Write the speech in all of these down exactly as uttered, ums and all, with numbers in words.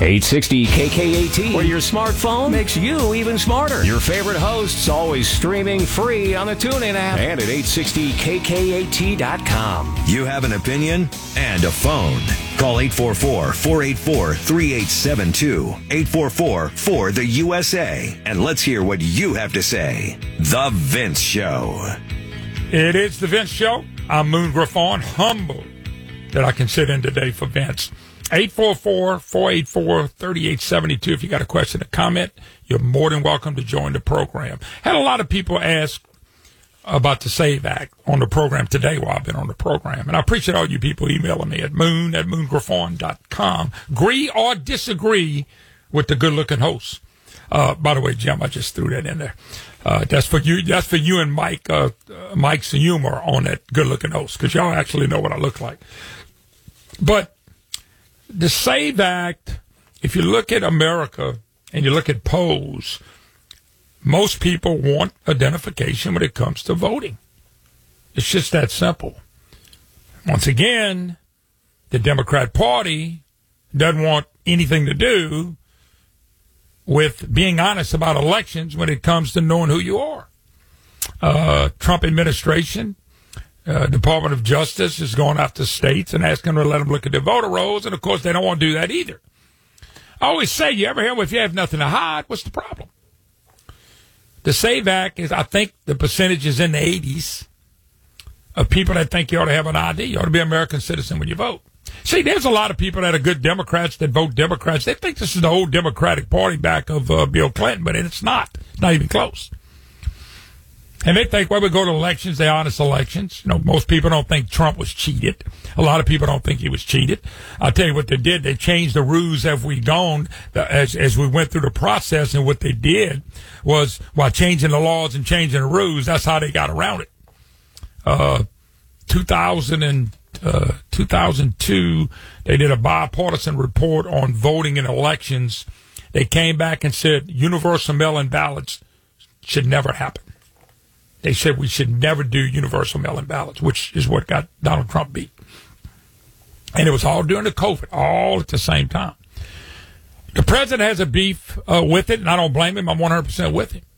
eight sixty K K A T, where your smartphone makes you even smarter. Your favorite hosts always streaming free on the TuneIn app and at eight sixty K K A T dot com. You have an opinion and a phone. Call eight four four, four eight four, three eight seven two, eight four four, four the U S A, and let's hear what you have to say. The Vince Show. It is The Vince Show. I'm Moon Griffon, humbled that I can sit in today for Vince. eight four four, four eight four, three eight seven two. If you got a question or comment, you're more than welcome to join the program. Had a lot of people ask about the SAVE Act on the program today while I've been on the program. And I appreciate all you people emailing me at moon at moon griffon dot com. Agree or disagree with the good-looking host. Uh, by the way, Jim, I just threw that in there. Uh, that's for you. That's for you and Mike. Uh, uh, Mike's humor on that good-looking host, because y'all actually know what I look like. But the SAVE Act, if you look at America and you look at polls, most people want identification when it comes to voting. It's just that simple. Once again, the Democrat Party doesn't want anything to do with being honest about elections when it comes to knowing who you are. Uh, Trump administration, uh, Department of Justice is going after states and asking them to let them look at their voter rolls, and of course they don't want to do that either. I always say, you ever hear, well, if you have nothing to hide, what's the problem? The SAVE Act is, I think the percentage is in the eighties of people that think you ought to have an I D. You ought to be an American citizen when you vote. See, there's a lot of people that are good Democrats that vote Democrats. They think this is the old Democratic Party back of uh, Bill Clinton, but it's not. It's not even close. And they think, well, we go to elections, they're honest elections. You know, most people don't think Trump was cheated. A lot of people don't think he was cheated. I'll tell you what they did. They changed the rules as we gone, as, as we went through the process, and what they did was, while changing the laws and changing the rules, that's how they got around it. Uh, two thousand and Uh, two thousand two, they did a bipartisan report on voting in elections. They came back and said universal mail-in ballots should never happen. They said we should never do universal mail-in ballots, which is what got Donald Trump beat. And it was all during the COVID, all at the same time. The president has a beef uh, with it, and I don't blame him. I'm one hundred percent with him.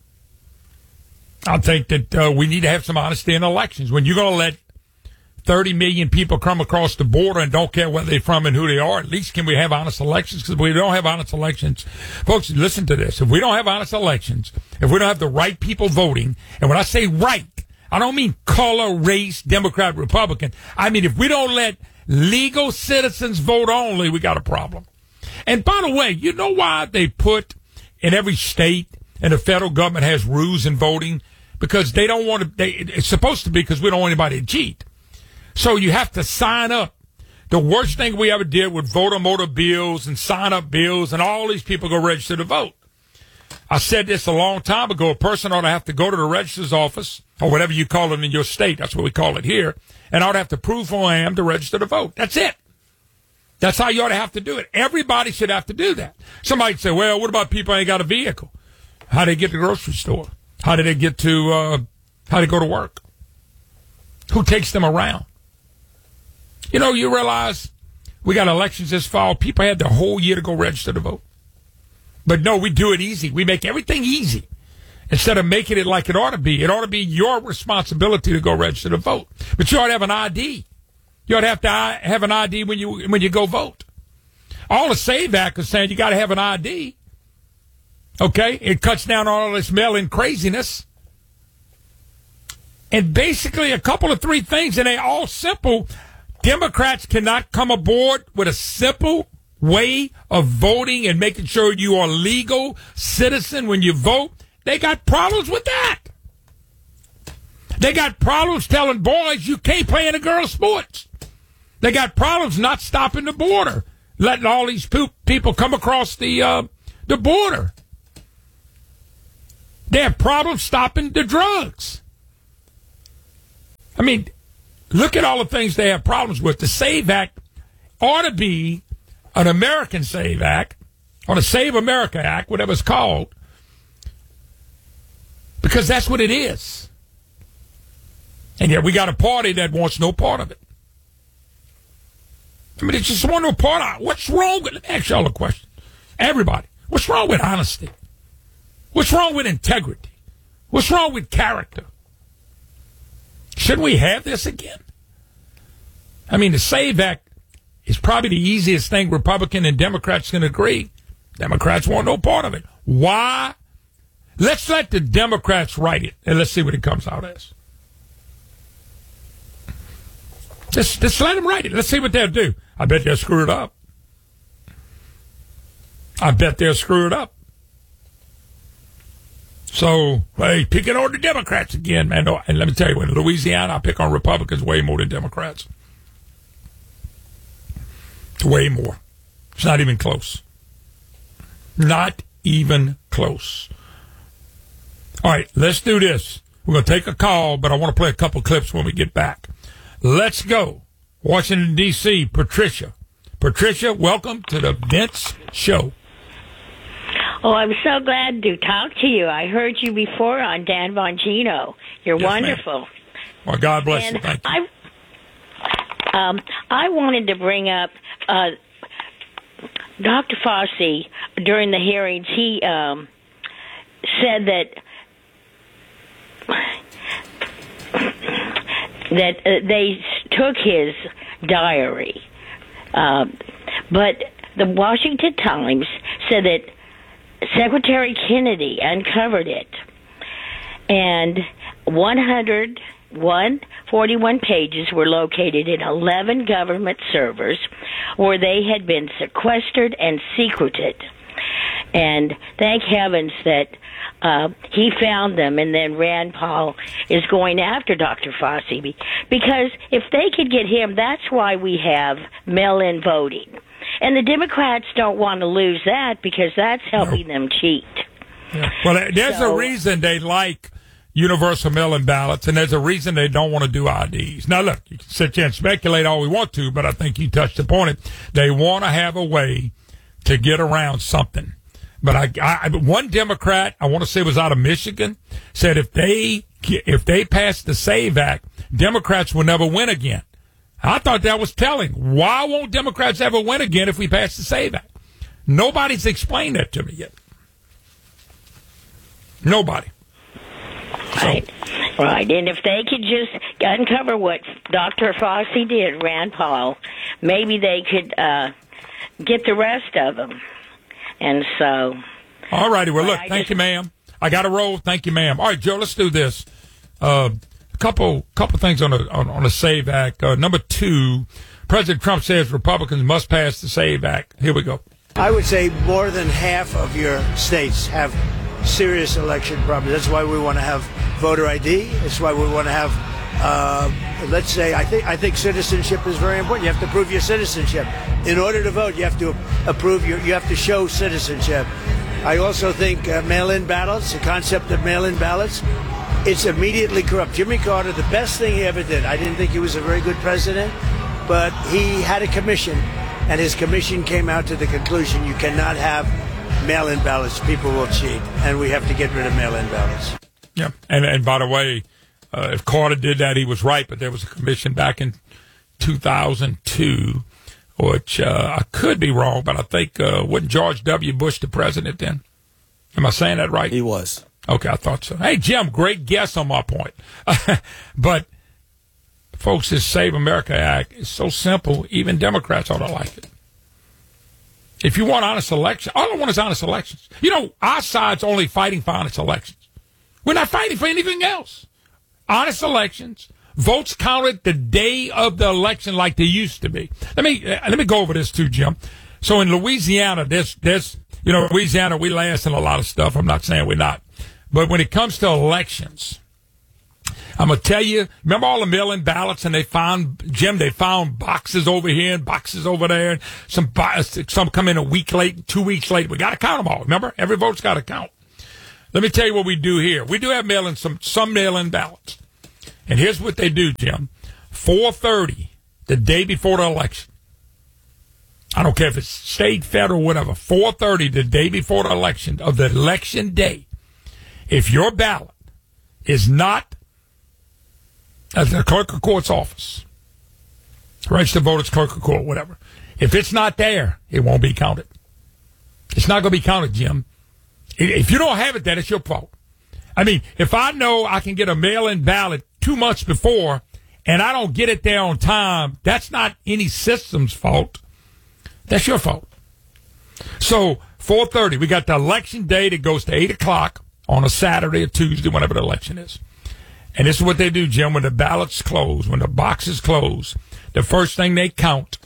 I think that uh, we need to have some honesty in elections. When you're going to let thirty million people come across the border and don't care where they're from and who they are, at least can we have honest elections? Because if we don't have honest elections, folks, listen to this. If we don't have honest elections, if we don't have the right people voting, and when I say right, I don't mean color, race, Democrat, Republican. I mean, if we don't let legal citizens vote only, we got a problem. And by the way, you know why they put in every state and the federal government has rules in voting? Because they don't want to, they, it's supposed to be because we don't want anybody to cheat. So you have to sign up. The worst thing we ever did was vote on motor bills and sign up bills, and all these people go register to vote. I said this a long time ago. A person ought to have to go to the registrar's office, or whatever you call it in your state. That's what we call it here. And I ought to have to prove who I am to register to vote. That's it. That's how you ought to have to do it. Everybody should have to do that. Somebody say, well, what about people who ain't got a vehicle? How do they get to the grocery store? How do they get to, uh, how do they go to work? Who takes them around? You know, you realize we got elections this fall. People had the whole year to go register to vote. But no, we do it easy. We make everything easy. Instead of making it like it ought to be. It ought to be your responsibility to go register to vote. But you ought to have an I D. You ought to have to have an I D when you when you go vote. All the SAVE Act is saying you got to have an I D. Okay? It cuts down on all this mail-in craziness. And basically a couple of three things, and they all simple. Democrats cannot come aboard with a simple way of voting and making sure you are a legal citizen when you vote. They got problems with that. They got problems telling boys you can't play in a girls' sports. They got problems not stopping the border, letting all these people come across the uh, the border. They have problems stopping the drugs. I mean, look at all the things they have problems with. The SAVE Act ought to be an American SAVE Act, or the Save America Act, whatever it's called, because that's what it is. And yet we got a party that wants no part of it. I mean, it's just want no part of it. What's wrong with it? Let me ask y'all a question. Everybody. What's wrong with honesty? What's wrong with integrity? What's wrong with character? Shouldn't we have this again? I mean, the SAVE Act is probably the easiest thing Republican and Democrats can agree. Democrats want no part of it. Why? Let's let the Democrats write it, and let's see what it comes out as. Just, just let them write it. Let's see what they'll do. I bet they'll screw it up. I bet they'll screw it up. So, hey, picking on the Democrats again, man. And let me tell you, in Louisiana, I pick on Republicans way more than Democrats. Way more. It's not even close. Not even close. All right, let's do this. We're going to take a call, but I want to play a couple clips when we get back. Let's go. Washington, D C, Patricia. Patricia, welcome to the Vince Show. Oh, I'm so glad to talk to you. I heard you before on Dan Bongino. You're Yes, wonderful. ma'am. Well, God bless and you. Thank you. I, um, I wanted to bring up uh, Doctor Fauci during the hearings. He um, said that that uh, they took his diary, uh, but the Washington Times said that Secretary Kennedy uncovered it, and one hundred forty-one pages were located in eleven government servers where they had been sequestered and secreted. And thank heavens that uh, he found them, and then Rand Paul is going after Doctor Fauci. Because if they could get him, that's why we have mail-in voting. And the Democrats don't want to lose that because that's helping them cheat. Yeah. Well, there's So- a reason they like universal mail-in ballots, and there's a reason they don't want to do I Ds. Now, look, you can sit here and speculate all we want to, but I think you touched upon it. They want to have a way to get around something. But I, I, one Democrat, I want to say it was out of Michigan, said if they if they pass the SAVE Act, Democrats will never win again. I thought that was telling. Why won't Democrats ever win again if we pass the SAVE Act? Nobody's explained that to me yet. Nobody. Right, right. And if they could just uncover what Doctor Fauci did, Rand Paul, maybe they could uh, get the rest of them. And so... All righty. Well, look, I thank just- you, ma'am. I got to roll. Thank you, ma'am. All right, Joe, let's do this. Uh, a couple couple things on the on, on the SAVE Act. Uh, number two, President Trump says Republicans must pass the SAVE Act. Here we go. I would say more than half of your states have serious election problems. That's why we want to have voter I D. That's why we want to have, uh, let's say, I think I think citizenship is very important. You have to prove your citizenship. In order to vote, you have to approve your, you have to show citizenship. I also think uh, mail-in ballots, the concept of mail-in ballots, it's immediately corrupt. Jimmy Carter, the best thing he ever did, I didn't think he was a very good president, but he had a commission, and his commission came out to the conclusion you cannot have mail-in ballots. People will cheat, and we have to get rid of mail-in ballots. Yeah. And, and by the way, uh, if Carter did that, he was right, but there was a commission back in two thousand two, which uh, I could be wrong, but I think, uh, wasn't George W. Bush the president then? Am I saying that right? He was. Okay, I thought so. Hey, Jim, great guess on my point. But, folks, this Save America Act is so simple, even Democrats ought to like it. If you want honest elections, all I want is honest elections. You know, our side's only fighting for honest elections. We're not fighting for anything else. Honest elections, votes counted the day of the election like they used to be. Let me uh, let me go over this too, Jim. So in Louisiana, there's there's you know Louisiana, we last in a lot of stuff. I'm not saying we're not, but when it comes to elections, I'm gonna tell you. Remember all the mail-in ballots, and they found Jim. They found boxes over here and boxes over there. And some bo- some come in a week late, two weeks late. We got to count them all. Remember, every vote's got to count. Let me tell you what we do here. We do have mail-in some some mail-in ballots, and here's what they do, Jim. four thirty the day before the election. I don't care if it's state, federal, whatever. four thirty the day before the election of the election day. If your ballot is not at the clerk of court's office, registered voters, clerk of court, whatever. If it's not there, it won't be counted. It's not going to be counted, Jim. If you don't have it, then it's your fault. I mean, if I know I can get a mail-in ballot two months before and I don't get it there on time, that's not any system's fault. That's your fault. So, four thirty, we got the election day that goes to eight o'clock on a Saturday or Tuesday, whenever the election is. And this is what they do, Jim, when the ballots close, when the boxes close, the first thing they count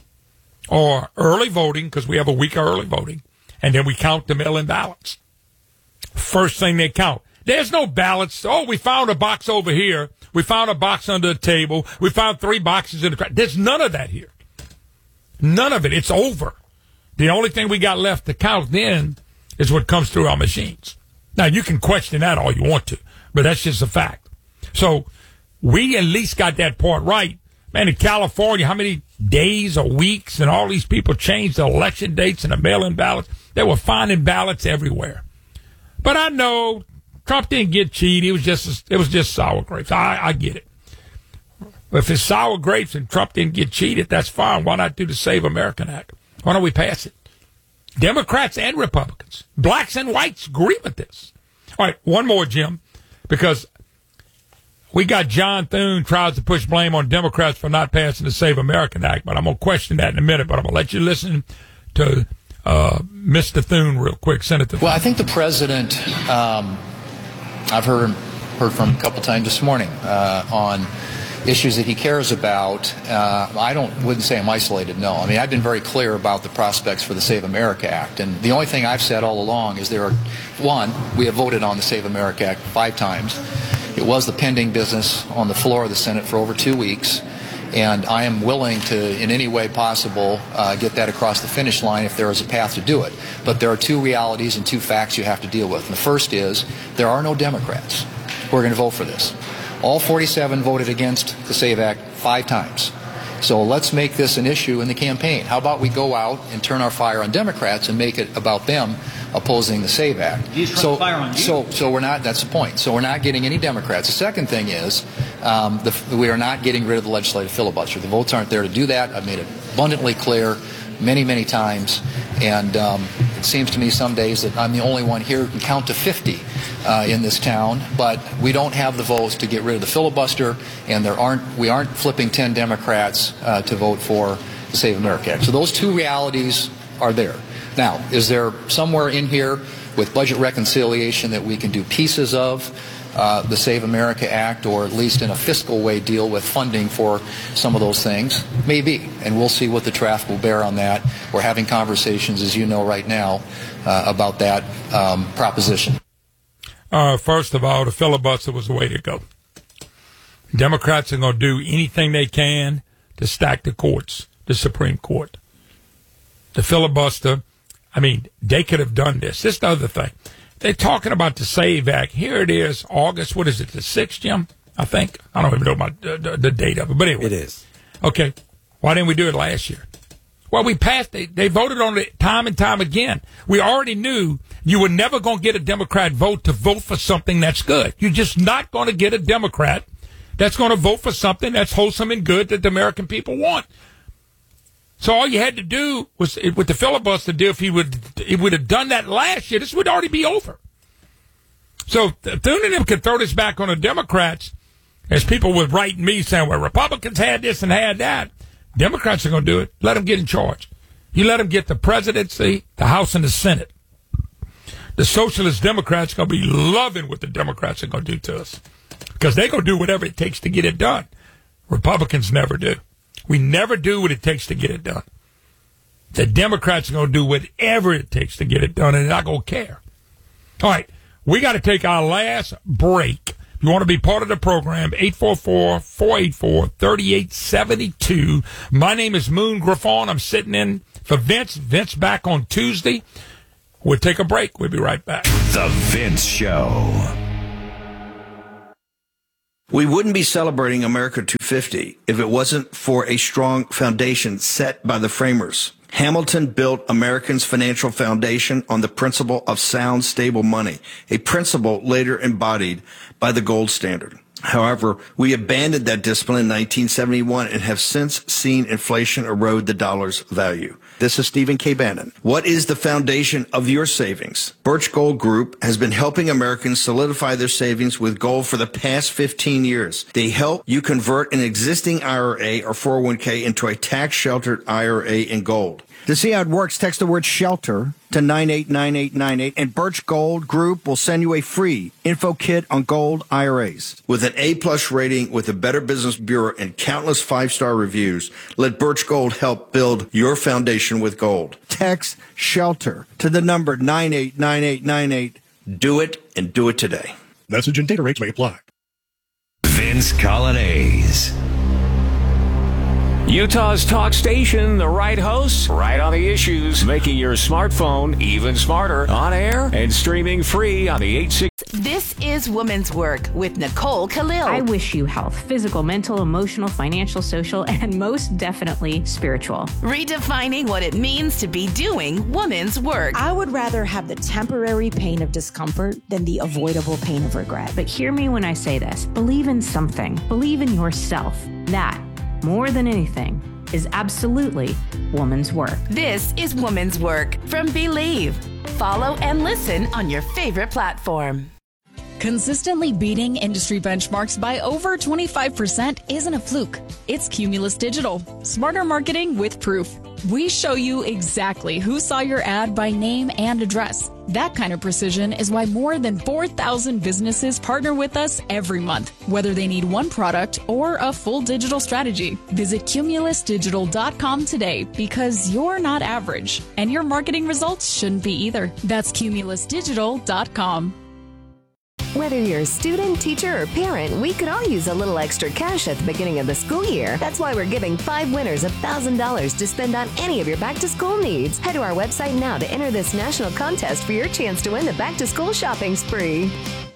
are early voting, because we have a week of early voting, and then we count the mail-in ballots. First thing they count. There's no ballots. Oh, we found a box over here. We found a box under the table. We found three boxes in the trash. There's none of that here. None of it. It's over. The only thing we got left to count then is what comes through our machines. Now, you can question that all you want to, but that's just a fact. So we at least got that part right. Man, in California, how many days or weeks and all these people changed the election dates and the mail-in ballots? They were finding ballots everywhere. But I know Trump didn't get cheated. It was just it was just sour grapes. I, I get it. But if it's sour grapes and Trump didn't get cheated, that's fine. Why not do the Save American Act? Why don't we pass it? Democrats and Republicans, blacks and whites agree with this. All right, one more, Jim, because we got John Thune tries to push blame on Democrats for not passing the Save American Act, but I'm going to question that in a minute, but I'm going to let you listen to uh, Mister Thune real quick. Senator Thune. Well, I think the president, um, I've heard, heard from a couple times this morning uh, on issues that he cares about. Uh, I don't wouldn't say I'm isolated, no. I mean, I've been very clear about the prospects for the Save America Act, and the only thing I've said all along is there are, one, we have voted on the Save America Act five times. It was the pending business on the floor of the Senate for over two weeks, and I am willing to, in any way possible, uh, get that across the finish line if there is a path to do it. But there are two realities and two facts you have to deal with. And the first is there are no Democrats who are going to vote for this. All forty-seven voted against the SAVE Act five times. So let's make this an issue in the campaign. How about we go out and turn our fire on Democrats and make it about them opposing the SAVE Act? So, fire on you. so, so we're not. That's the point. So we're not getting any Democrats. The second thing is um, the, we are not getting rid of the legislative filibuster. The votes aren't there to do that. I've made it abundantly clear many, many times. And um, it seems to me some days that I'm the only one here who can count to fifty uh, in this town. But we don't have the votes to get rid of the filibuster, and there aren't. We aren't flipping ten Democrats uh, to vote for the Save America Act. So those two realities are there. Now, is there somewhere in here with budget reconciliation that we can do pieces of uh, the Save America Act, or at least in a fiscal way deal with funding for some of those things? Maybe, and we'll see what the traffic will bear on that. We're having conversations, as you know, right now uh, about that um, proposition. Uh, first of all, the filibuster was the way to go. Democrats are going to do anything they can to stack the courts, the Supreme Court. The filibuster, I mean, they could have done this. This is the other thing. They're talking about the SAVE Act. Here it is, August, what is it, the sixth, Jim? I think. I don't even know about the, the, the date of it, but anyway. It is. Okay. Why didn't we do it last year? Well, we passed it. They voted on it time and time again. We already knew you were never going to get a Democrat vote to vote for something that's good. You're just not going to get a Democrat that's going to vote for something that's wholesome and good that the American people want. So all you had to do was, with the filibuster deal, if he would, he would have done that last year, this would already be over. So Thune and them could throw this back on the Democrats, as people were writing me saying, well, Republicans had this and had that. Democrats are going to do it. Let them get in charge. You let them get the presidency, the House, and the Senate. The socialist Democrats are going to be loving what the Democrats are going to do to us, because they're going to do whatever it takes to get it done. Republicans never do. We never do what it takes to get it done. The Democrats are going to do whatever it takes to get it done, and they're not going to care. All right, we got to take our last break. If you want to be part of the program, eight four four, four eight four, three eight seven two. My name is Moon Griffon. I'm sitting in for Vince. Vince back on Tuesday. We'll take a break. We'll be right back. The Vince Show. We wouldn't be celebrating America two fifty if it wasn't for a strong foundation set by the framers. Hamilton built Americans' financial foundation on the principle of sound, stable money, a principle later embodied by the gold standard. However, we abandoned that discipline in nineteen seventy-one and have since seen inflation erode the dollar's value. This is Stephen K. Bannon. What is the foundation of your savings? Birch Gold Group has been helping Americans solidify their savings with gold for the past fifteen years. They help you convert an existing I R A or four oh one k into a tax-sheltered I R A in gold. To see how it works, text the word SHELTER to nine eight nine eight nine eight, and Birch Gold Group will send you a free info kit on gold I R As. With an A-plus rating with the Better Business Bureau and countless five-star reviews, let Birch Gold help build your foundation with gold. Text SHELTER to the number nine eight nine eight nine eight. Do it, and do it today. Message and data rates may apply. Vince Coglianese. Utah's talk station, the right hosts, right on the issues, making your smartphone even smarter, on air and streaming free on the eight sixty. This is Woman's Work with Nicole Khalil. I wish you health, physical, mental, emotional, financial, social, and most definitely spiritual. Redefining what it means to be doing woman's work. I would rather have the temporary pain of discomfort than the avoidable pain of regret. But hear me when I say this. Believe in something. Believe in yourself. That, more than anything, is absolutely woman's work. This is Woman's Work from Believe. Follow and listen on your favorite platform. Consistently beating industry benchmarks by over twenty-five percent isn't a fluke. It's Cumulus Digital. Smarter marketing with proof. We show you exactly who saw your ad by name and address. That kind of precision is why more than four thousand businesses partner with us every month, whether they need one product or a full digital strategy. Visit cumulus digital dot com today, because you're not average, and your marketing results shouldn't be either. That's cumulus digital dot com. Whether you're a student, teacher, or parent, we could all use a little extra cash at the beginning of the school year. That's why we're giving five winners one thousand dollars to spend on any of your back-to-school needs. Head to our website now to enter this national contest for your chance to win the back-to-school shopping spree.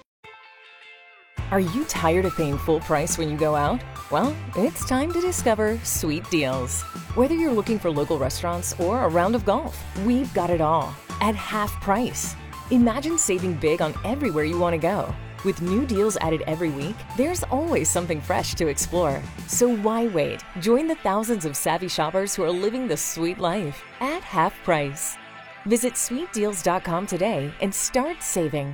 Are you tired of paying full price when you go out? Well, it's time to discover Sweet Deals. Whether you're looking for local restaurants or a round of golf, we've got it all at half price. Imagine saving big on everywhere you want to go. With new deals added every week, there's always something fresh to explore. So why wait? Join the thousands of savvy shoppers who are living the sweet life at half price. Visit sweet deals dot com today and start saving.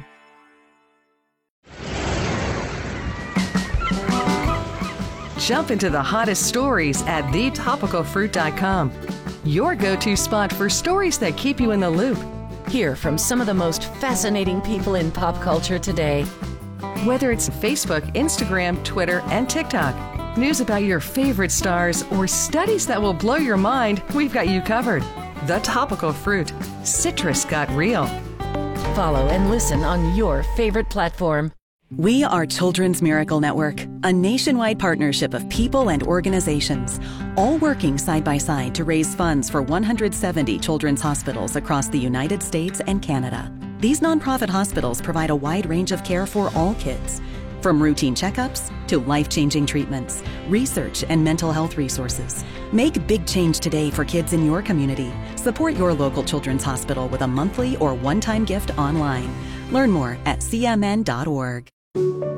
Jump into the hottest stories at the topical fruit dot com. Your go-to spot for stories that keep you in the loop. Hear from some of the most fascinating people in pop culture today. Whether it's Facebook, Instagram, Twitter, and TikTok, news about your favorite stars, or studies that will blow your mind, we've got you covered. The Topical Fruit. Citrus got real. Follow and listen on your favorite platform. We are Children's Miracle Network, a nationwide partnership of people and organizations, all working side by side to raise funds for one hundred seventy children's hospitals across the United States and Canada. These nonprofit hospitals provide a wide range of care for all kids, from routine checkups to life-changing treatments, research, and mental health resources. Make big change today for kids in your community. Support your local children's hospital with a monthly or one-time gift online. Learn more at c m n dot org.